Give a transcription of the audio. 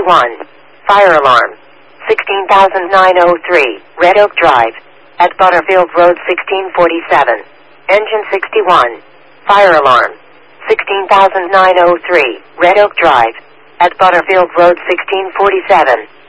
61. Fire alarm. 16,903, Red Oak Drive. At Butterfield Road 1647. Engine 61. Fire alarm. 16,903, Red Oak Drive. At Butterfield Road 1647.